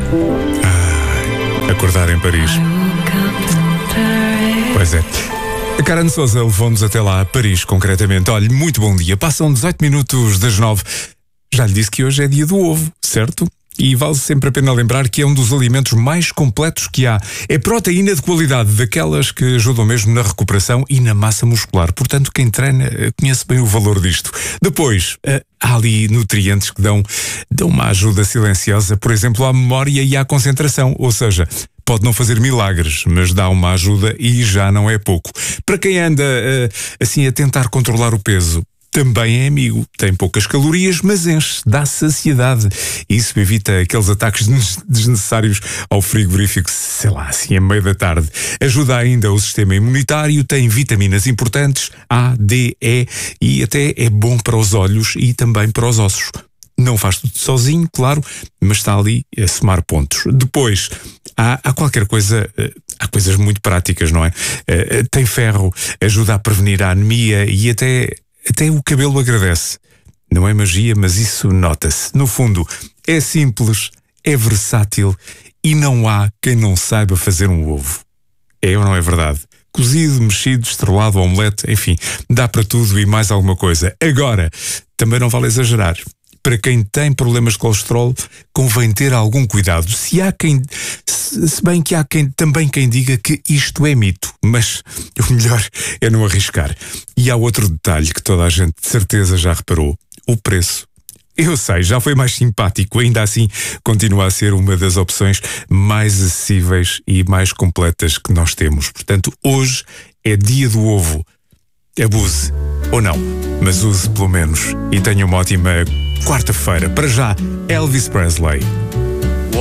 Acordar em Paris. Pois é. A Karen Sousa levou-nos até lá, a Paris, concretamente. Olha, muito bom dia. Passam 18 minutos das 9. Já lhe disse que hoje é dia do ovo, certo? E vale sempre a pena lembrar que é um dos alimentos mais completos que há. É proteína de qualidade, daquelas que ajudam mesmo na recuperação e na massa muscular. Portanto, quem treina conhece bem o valor disto. Depois, há ali nutrientes que dão uma ajuda silenciosa, por exemplo, à memória e à concentração. Ou seja, pode não fazer milagres, mas dá uma ajuda e já não é pouco. Para quem anda assim a tentar controlar o peso, também é amigo. Tem poucas calorias, mas enche, dá saciedade. Isso evita aqueles ataques desnecessários ao frigorífico, sei lá, assim a meio da tarde. Ajuda ainda o sistema imunitário, tem vitaminas importantes, A, D, E, e até é bom para os olhos e também para os ossos. Não faz tudo sozinho, claro, mas está ali a somar pontos. Depois, há qualquer coisa, há coisas muito práticas, não é? Tem ferro, ajuda a prevenir a anemia e até o cabelo agradece. Não é magia, mas isso nota-se. No fundo, é simples, é versátil e não há quem não saiba fazer um ovo. É ou não é verdade? Cozido, mexido, estrelado, omelete, enfim, dá para tudo e mais alguma coisa. Agora, também não vale exagerar. Para quem tem problemas de colesterol, convém ter algum cuidado. Se bem que há também quem diga que isto é mito, mas o melhor é não arriscar. E há outro detalhe que toda a gente de certeza já reparou: o preço. Eu sei, já foi mais simpático, ainda assim continua a ser uma das opções mais acessíveis e mais completas que nós temos. Portanto, hoje é dia do ovo. Abuse, ou não, mas use pelo menos. E tenha uma ótima quarta-feira. Para já, Elvis Presley.